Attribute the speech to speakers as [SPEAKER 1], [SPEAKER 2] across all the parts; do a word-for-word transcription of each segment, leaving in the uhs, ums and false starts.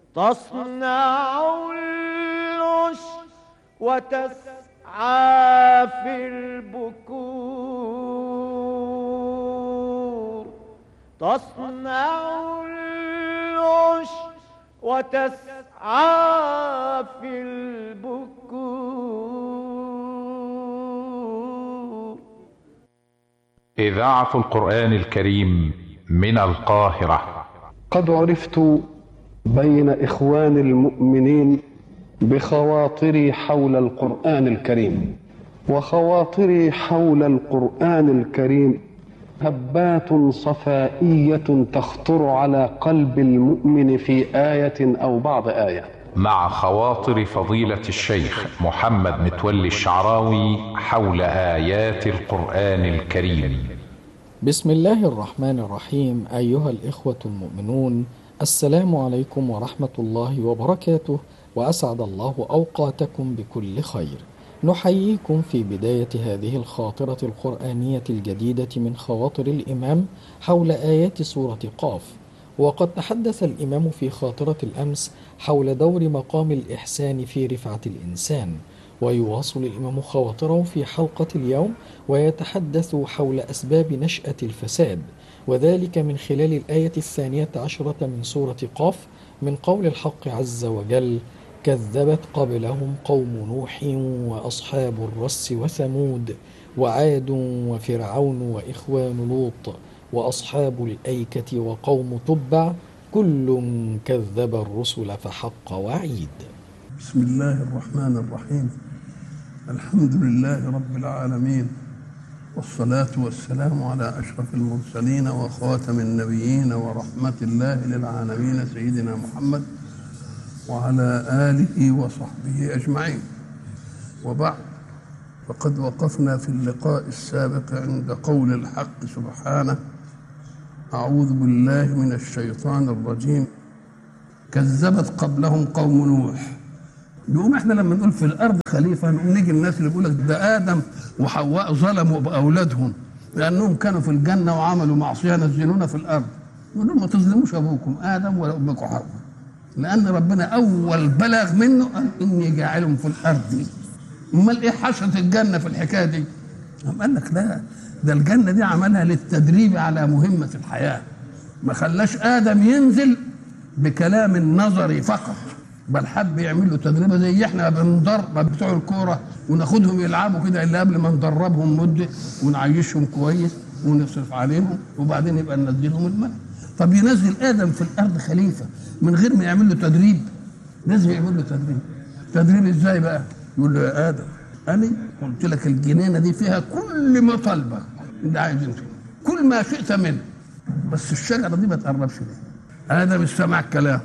[SPEAKER 1] تصنع العش وتسعى في البكور، تصنع العش وتسعى في البكور.
[SPEAKER 2] إذاعة القرآن الكريم من القاهرة.
[SPEAKER 3] قد عرفت بين إخوان المؤمنين بخواطري حول القرآن الكريم، وخواطري حول القرآن الكريم هبات صفائية تخطر على قلب المؤمن في آية أو بعض آية.
[SPEAKER 2] مع خواطر فضيلة الشيخ محمد متولي الشعراوي حول آيات القرآن الكريم.
[SPEAKER 4] بسم الله الرحمن الرحيم. أيها الإخوة المؤمنون، السلام عليكم ورحمة الله وبركاته، وأسعد الله أوقاتكم بكل خير. نحييكم في بداية هذه الخاطرة القرآنية الجديدة من خواطر الإمام حول آيات سورة قاف. وقد تحدث الإمام في خاطرة الأمس حول دور مقام الإحسان في رفعة الإنسان، ويواصل الإمام خواطره في حلقة اليوم ويتحدث حول أسباب نشأة الفساد، وذلك من خلال الآية الثانية عشرة من سورة قاف من قول الحق عز وجل: كذبت قبلهم قوم نوح وأصحاب الرس وثمود وعاد وفرعون وإخوان لوط وأصحاب الأيكة وقوم تبع كل كذب الرسل فحق وعيد.
[SPEAKER 5] بسم الله الرحمن الرحيم. الحمد لله رب العالمين، والصلاة والسلام على أشرف المرسلين وخاتم النبيين ورحمة الله للعالمين سيدنا محمد وعلى آله وصحبه أجمعين. وبعد، فقد وقفنا في اللقاء السابق عند قول الحق سبحانه: أعوذ بالله من الشيطان الرجيم. كذبت قبلهم قوم نوح. يقوم احنا لما نقول في الارض خليفه نقوم نيجي الناس اللي بيقول لك ده ادم وحواء ظلموا باولادهم لانهم كانوا في الجنه وعملوا معصيه نزلونا في الارض. نقول لهم ما تظلموش ابوكم ادم ولا امكم حواء، لان ربنا اول بلغ منه قال اني جاعلهم في الارض. امال ايه حشره الجنه في الحكايه دي؟ قال لك لا، ده الجنه دي عملها للتدريب على مهمه الحياه، ما خلاش ادم ينزل بكلام نظري فقط، بل حب يعمل له تدريبه زي احنا بندرب بتوع الكوره وناخدهم يلعبوا كده اللي قبل ما ندربهم مده ونعيشهم كويس ونصرف عليهم وبعدين يبقى ننزلهم الملك. طب ينزل ادم في الارض خليفه من غير ما يعمل له تدريب؟ لازم يعمل له تدريب. تدريب ازاي بقى؟ يقول له يا ادم انا قلت لك الجنينه دي فيها كل ما طلبك اللي عايز انت، كل ما شئت منه، بس الشجره دي ما تقربش ليه. ادم استمع الكلام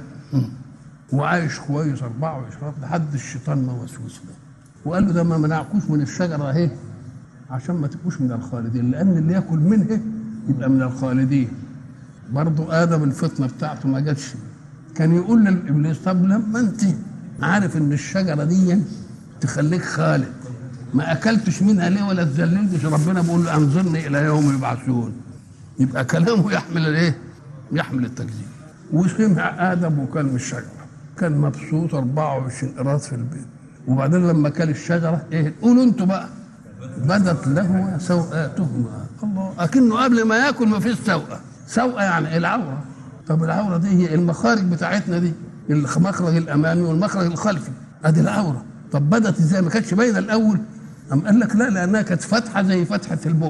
[SPEAKER 5] وعايش كويس أربعة وعشرين لحد الشيطان ما وسوس له وقال له ده ما منعكوش من الشجره اهي عشان ما تبقوش من الخالدين، لان اللي ياكل منها يبقى من الخالدين. برضه ادم الفطنه بتاعته ما جاتش، كان يقول للابليس طب لما انت عارف ان الشجره دي تخليك خالد ما اكلتش منها ليه ولا تذللتش؟ ربنا بيقول له انظرني الى يوم يبعثون. يبقى كلامه يحمل الايه؟ يحمل التكذيب. وسمع ادم وكل من الشجره، كان مبسوط أربعة وعشرين قراط في البيت. وبعدين لما كل الشجره ايه؟ قولوا انتوا بقى: بدت له سوءاتهما. الله، اكنه قبل ما ياكل ما فيش سوءه. سوءه يعني العوره. طب العوره دي هي المخارج بتاعتنا دي، المخرج الامامي والمخرج الخلفي، ادي العوره. طب بدت ازاي؟ ما كانتش باينه الاول؟ قام قال لك لا، لانها كانت فاتحه زي فتحه البق.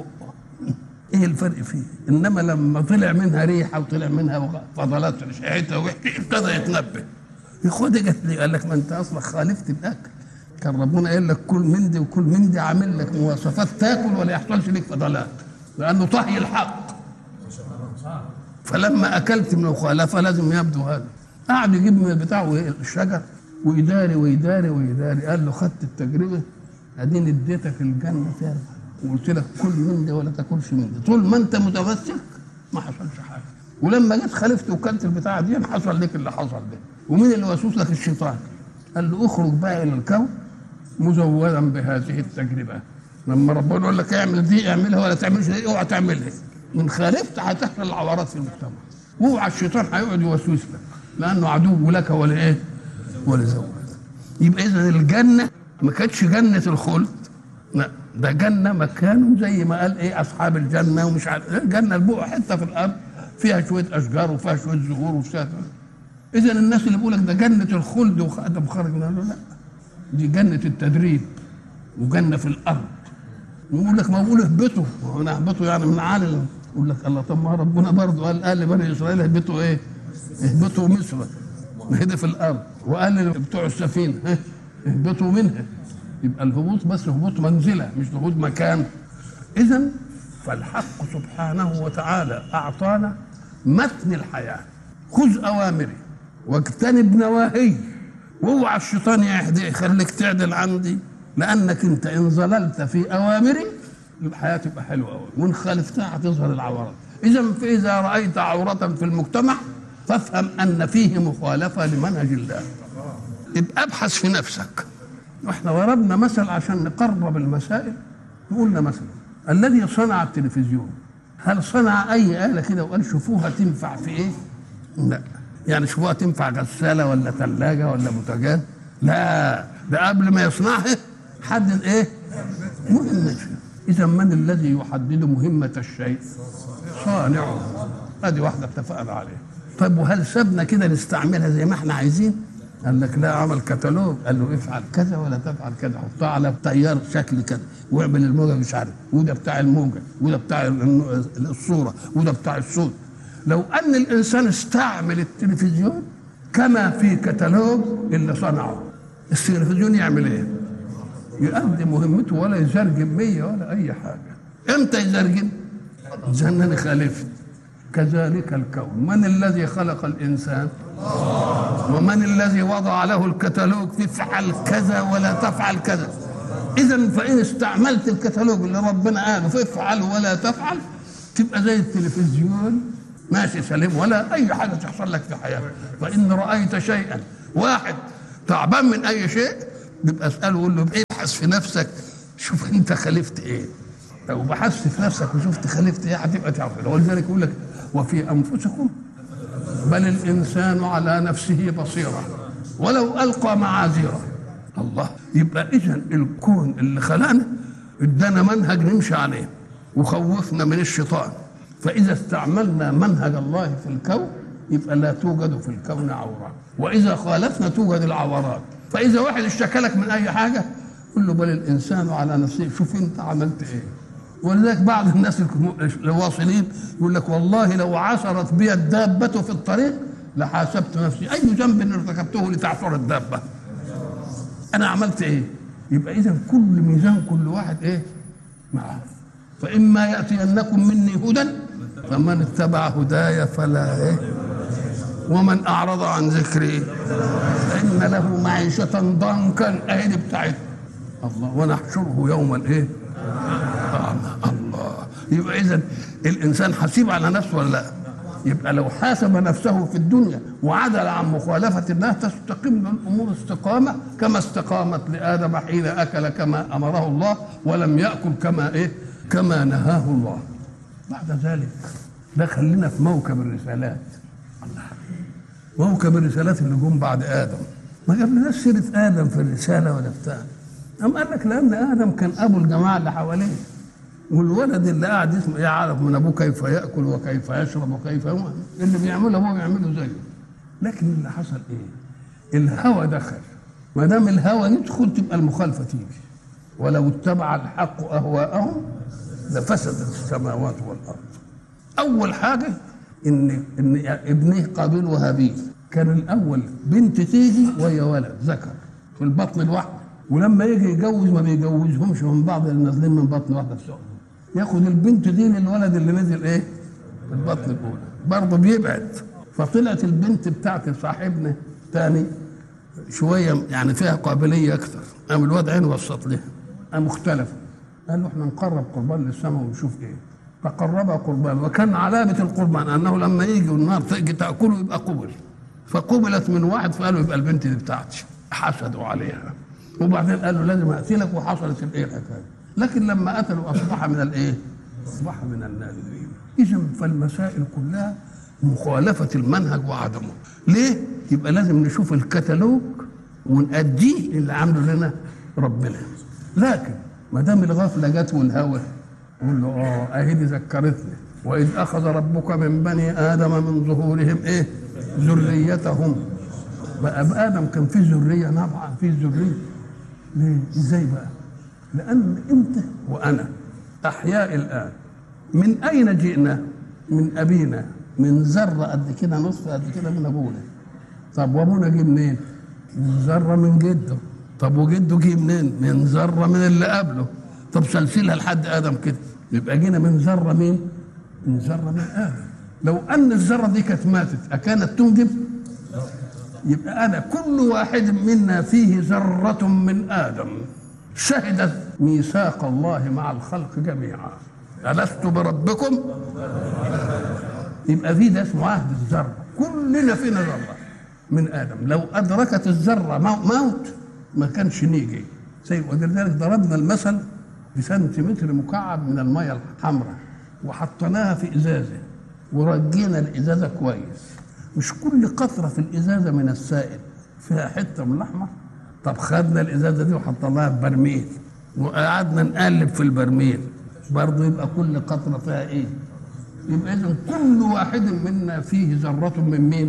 [SPEAKER 5] ايه الفرق فيه؟ انما لما طلع منها ريحه وطلع منها فضلات ريحتها وحكي ابتدى يتنبه. ياخدها جت لي قال لك ما انت اصلا خالفت الاكل، كان ربنا قال لك كل من دي وكل من دي، عامل لك مواصفات تاكل ولا يحصلش لك فضلات، لانه طهي الحق. فلما اكلت من المخالفه لازم يبدو هذا. قعد يجيب من بتاعه الشجر ويداري ويداري ويداري. قال له خدت التجربه اديني اديتك الجنه فيها وقلت لك كل من دي ولا تاكلش من دي، طول ما انت متمسك ما حصلش حاجه. ولما جيت خالفت وكلت البتاعه دي حصل لك اللي حصل ده. ومين اللي وسوس لك؟ الشيطان. قال له اخرج بقى الى الكون مزودا بهذه التجربه. لما ربنا يقول لك اعمل دي اعملها ولا تعملش دي، اوعى تعملها. من خالفت هتحصل العورات في المجتمع، واوعى الشيطان هيقعد يوسوس لك. لانه عدو لك ولا ايه ولزوجك. يبقى اذا الجنه ما كانتش جنه الخلد، لا ده جنه مكانه زي ما قال ايه اصحاب الجنه ومش عارف الجنه البقعه حته في الارض فيها شويه اشجار وفيها شويه زهور وفيها. اذا الناس اللي بيقول لك ده جنه الخلد وادم خرج منها، لا دي جنه التدريب وجنه في الارض. يقول لك ما بقول اهبطوا، وانا اهبطوا يعني من عالي. يقول لك الله طب ما ربنا برضه قال قال لبني اسرائيل اهبطوا ايه؟ اهبطوا مصر هدي في الارض، وقال بتوع السفينه اهبطوا منها. يبقى الهبوط بس هبوط منزله مش هبوط مكان. اذا فالحق سبحانه وتعالى اعطانا متن الحياه، خذ اوامري واجتنب نواهي، واوعى الشيطان يهدي يخليك تعدل عندي، لانك انت ان ظللت في اوامري الحياه تبقى حلوه قوي، وان خالفتها هتظهر العورات. اذا فاذا رايت عوره في المجتمع فافهم ان فيه مخالفه لمنهج الله. يبقى ابحث في نفسك. واحنا ضربنا مثل عشان نقرب المسائل، قلنا مثلا الذي صنع التلفزيون هل صنع اي آلة كده وقال شوفوها تنفع في ايه؟ لا، يعني شوفوها تنفع غسالة ولا ثلاجة ولا بوتاجاز؟ لا، ده قبل ما يصنعها حدد ايه؟ مهمة. اذا من الذي يحدد مهمة الشيء؟ صانعه. ادي واحدة اتفقنا عليها. طيب وهل سبنا كده نستعملها زي ما احنا عايزين؟ قال لك لا، عمل كتالوج قال له افعل كذا ولا تفعل كذا، حطها على تيار شكل كذا واعمل الموجه مش عارف، وده بتاع الموجه وده بتاع الصوره وده بتاع الصوت. لو ان الانسان استعمل التلفزيون كما في كتالوج اللي صنعه، التلفزيون يعمل ايه؟ يؤدي مهمته ولا يزرجم مية ولا اي حاجه. امتى يزرجم؟ اذا انا خالفت. كذلك الكون، من الذي خلق الانسان؟ ومن الذي وضع له الكتالوج تفعل كذا ولا تفعل كذا. اذا فان استعملت الكتالوج اللي ربنا قاله فافعل ولا تفعل تبقى زي التلفزيون ماشي سليم ولا اي حاجه تحصل لك في حياتك. فان رايت شيئا واحد تعبان من اي شيء يبقى اساله وقول له ابحث في نفسك شوف انت خالفت ايه. لو بحثت في نفسك وشفت خالفت ايه هتبقى تعرف. ولذلك يقول لك وفي انفسكم بل الانسان على نفسه بصيره ولو القى معاذيره. الله. يبقى اذا الكون اللي خلقنا ادانا منهج نمشي عليه وخوفنا من الشيطان. فاذا استعملنا منهج الله في الكون يبقى لا توجد في الكون عوره، واذا خالفنا توجد العورات. فاذا واحد اشتكى لك من اي حاجه قل له بل الانسان على نفسه شوف انت عملت ايه. ولذلك بعض الناس الواصلين يقول لك والله لو عثرت بي الدابة في الطريق لحاسبت نفسي أي ذنب ارتكبته لتعثر الدابة، أنا عملت إيه؟ يبقى إذا كل ميزان كل واحد إيه؟ معه. فإما يأتينكم مني هدى فمن اتبع هدايا فلا إيه؟ ومن أعرض عن ذكري فإن له معيشة ضنكا أهدي بتاعته الله ونحشره يوم الإيه؟ الله. يبقى اذا الانسان حسيب على نفسه ولا لا؟ يبقى لو حاسب نفسه في الدنيا وعدل عن مخالفه الله تستقيم له الامور استقامه كما استقامت لادم حين اكل كما امره الله ولم ياكل كما ايه؟ كما نهاه الله. بعد ذلك ده خلينا في موكب الرسالات. الله. موكب الرسالات اللي جم بعد ادم ما جابلناش سيره ادم في الرساله ولا بتاع. أم قال لك لأن آدم كان أبو الجماعة اللي حواليه، والولد اللي قاعد يسمع يعرف من أبوه كيف يأكل وكيف يشرب وكيف يموت، اللي بيعمله أبوه بيعمله زيه. لكن اللي حصل إيه؟ الهوى دخل. ما دام الهوى يدخل تبقى المخالفة تيجي. ولو اتبع الحق أهواءهم لفسدت السماوات والأرض. أول حاجة إن إن ابنه قابيل وهابيل كان الأول بنت تيجي وهي ولد ذكر في البطن الواحد، ولما يجي يجوز ما بيجوزهمش من بعض اللي نازلين من بطن واحده في سؤال. ياخد البنت دي للولد اللي نزل ايه؟ في البطن الاولى برضه بيبعد. فطلعت البنت بتاعت صاحبنا تاني شويه يعني فيها قابليه اكثر، قام الواد عينه وسط لها قام مختلف. قال له احنا نقرب قربان للسماء ونشوف ايه. فقرب قربان وكان علامه القربان انه لما يجي والنار تيجي تاكله يبقى قبل. فقبلت من واحد فقالوا يبقى البنت دي بتاعتي. حسدوا عليها. وبعدين قال له لازم اقتلك وحصلت الايه الحكايه. لكن لما قتلوا اصبح من الايه؟ اصبح من النادرين. اذا فالمسائل كلها مخالفة المنهج وعدمه. ليه؟ يبقى لازم نشوف الكتالوج ونأديه اللي عامله لنا ربنا. لكن ما دام الغفلة جت والهوى قول له اه اهي دي ذكرتني وإذ أخذ ربك من بني آدم من ظهورهم ايه؟ ذريتهم. بقى بآدم كان في ذرية؟ نعم في ذرية. ليه؟ ازاي بقى؟ لأن انت وأنا أحياء الآن. من أين جئنا؟ من أبينا، من ذرة قد كده، نصف قد كده من أبونا. طب وأبونا جه منين؟ من ذرة من جده. طب وجده جه منين؟ من ذرة من اللي قبله. طب سلسلها لحد آدم كده، يبقى جينا من ذرة مين؟ من ذرة من آدم. لو أن الذرة دي كانت ماتت أكانت تنجب؟ يبقى أنا كل واحد منا فيه ذرة من آدم شهدت ميثاق الله مع الخلق جميعا، ألست بربكم؟ يبقى في ده اسمه عهد الذرة، كلنا فينا ذرة من آدم. لو أدركت الذرة موت ما كانش نيجي. ولذلك ضربنا المثل بسنتيمتر مكعب من المية الحمراء وحطيناها في إزازة ورجينا الإزازة كويس. مش كل قطرة في الإزازة من السائل فيها حتة من الأحمر؟ طب خدنا الإزازة دي وحطيناها في برميل وقعدنا نقلب في البرميل برضه يبقى كل قطرة فيها إيه؟ يبقى إذن كل واحد منا فيه ذرة من مين؟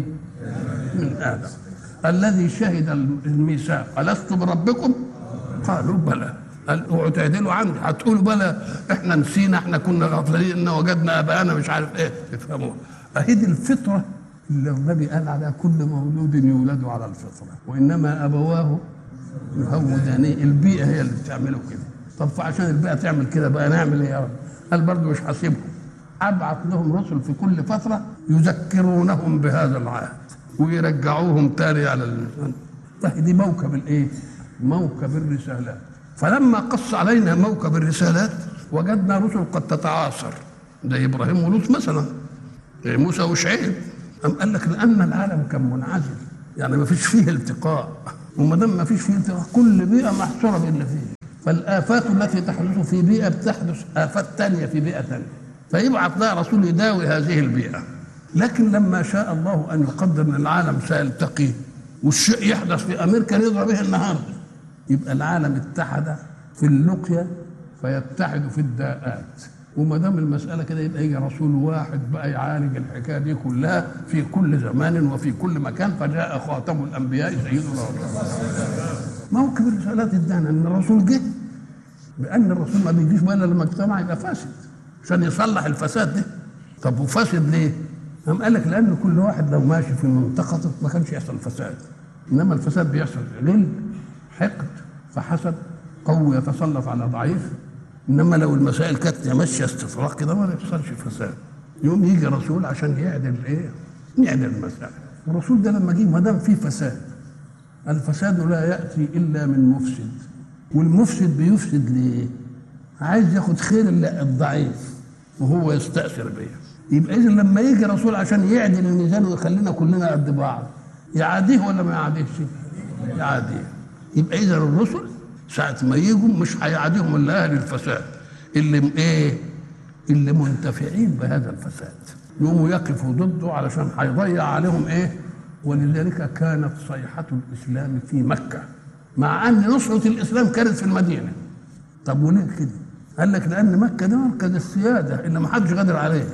[SPEAKER 5] من آدم الذي شهد الميثاق ألست بربكم؟ قالوا بلى. قال اوعوا تعدلوا عندي، هتقولوا بلى احنا نسينا، احنا كنا غافلين ان وجدنا اباءنا مش عارف ايه. تفهموها؟ اهي دي الفطره اللي النبي قال عليها كل مولود يولد على الفطره وانما ابواه يهودانيه. البيئه هي اللي بتعمله كده. طب فعشان البيئه تعمل كده بقى نعمل ايه يا رب؟ قال برضه مش حاسبهم، ابعث لهم رسل في كل فتره يذكرونهم بهذا العهد ويرجعوهم تاني على الانسان. طيب دي موكب الايه؟ موكب الرسالات. فلما قص علينا موكب الرسالات وجدنا رسل قد تتعاصر زي ابراهيم ولوط مثلا، زي موسى وشعيب. أم قال لك لان العالم كان منعزل، يعني ما فيش فيه التقاء، وما دام ما فيش فيه التقاء كل بيئه محصوره باللي فيه، فالافات التي تحدث في بيئه بتحدث افات ثانيه في بيئه ثانيه، فيبعث لها رسول يداوي هذه البيئه. لكن لما شاء الله ان يقدر ان العالم سيلتقي والشيء يحدث في امريكا يضرب به النهارده، يبقى العالم اتحد في اللقيا فيتحد في الداءات. وما دام المساله كده يبقى يجي رسول واحد بقى يعالج الحكايه دي كلها في كل زمان وفي كل مكان، فجاء خاتم الانبياء سيدنا رسول. موكب الرسالات ادانا ان الرسول جه، بان الرسول ما بيجيش بقى لما المجتمع يبقى فاسد عشان يصلح الفساد ده. طب وفاسد ليه؟ قام قال لك لان كل واحد لو ماشي في منطقته ما كانش يحصل فساد، انما الفساد بيحصل غل، حقد، فحسد، قوي يتسلط على ضعيف. انما لو المسائل كانت ماشيه استفراغ كده ما يحصلش فساد. يوم يجي رسول عشان يعدل ايه؟ يعدل المسائل. الرسول ده لما جه ما دام في فساد، الفساد لا ياتي الا من مفسد، والمفسد بيفسد ليه؟ عايز ياخد خير الضعيف وهو يستأثر بيه. يبقى اذا لما يجي رسول عشان يعدل الميزان ويخلينا كلنا قد بعض، يعاديه ولا ما يعاديهش؟ يعاديه. يبقى اذا الرسل ساعه ما يجوا مش هيعاديهم الا اهل الفساد اللي ايه؟ اللي منتفعين بهذا الفساد، يقوموا يقفوا ضده علشان هيضيع عليهم ايه؟ ولذلك كانت صيحه الاسلام في مكه، مع ان نصره الاسلام كانت في المدينه. طب وليه كده؟ قال لك لان مكه ده مركز السياده اللي ما حدش قادر عليها،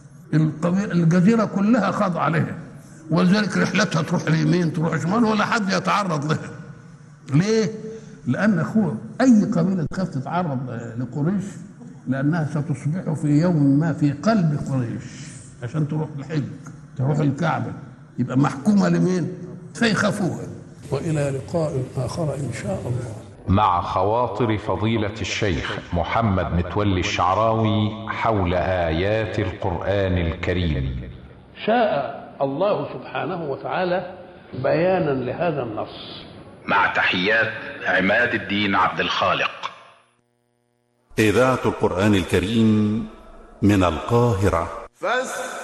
[SPEAKER 5] الجزيره كلها خاضعه عليها، ولذلك رحلتها تروح اليمين تروح شمال ولا حد يتعرض لها. ليه؟ لان اخوه اي قبيله تخاف تتعرض لقريش لانها ستصبح في يوم ما في قلب قريش عشان تروح الحج تروح الكعبه، يبقى محكومه لمين؟ فيخافوها. والى لقاء اخر ان شاء الله.
[SPEAKER 2] مع خواطر فضيلة الشيخ محمد متولي الشعراوي حول آيات القرآن الكريم.
[SPEAKER 5] شاء الله سبحانه وتعالى بيانا لهذا النص.
[SPEAKER 2] مع تحيات عماد الدين عبد الخالق.
[SPEAKER 6] إذاعة القرآن الكريم من القاهرة.
[SPEAKER 7] فاستمعوا